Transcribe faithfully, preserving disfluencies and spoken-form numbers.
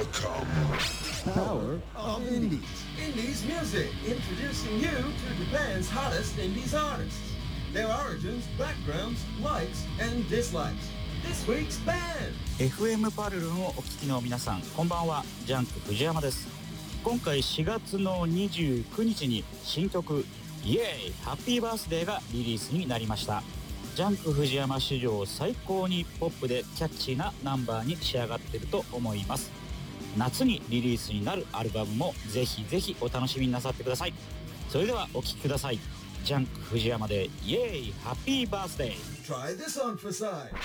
Power of Indies. Indies music, introducing you to Japan's hottest Indies artists, their origins, backgrounds, likes, and dislikes. This week's band. エフエム パルルンをお聞きの皆さん、こんばんは。ジャンク藤山です。今回しがつのにじゅうくにちに新曲イエーイハッピーバースデーがリリースになりました。ジャンク藤山史上最高にポップでキャッチーなナンバーに仕上がっていると思います。夏にリリースになるアルバムもぜひぜひお楽しみになさってください。それではお聴きください。ジャンク藤山でイエーイハッピーバースデー。 Try this on for size.